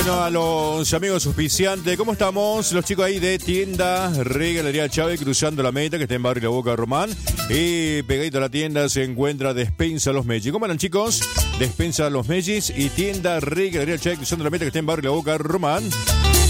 Bueno, a los amigos auspiciantes, ¿cómo estamos? Los chicos ahí de tienda Regalería Chávez, cruzando la meta, que está en Barrio La Boca Román. Y pegadito a la tienda se encuentra Despensa Los Mellis. ¿Cómo andan, chicos? Despensa Los Mellis y tienda Regalería Chávez, cruzando la meta, que está en Barrio La Boca Román.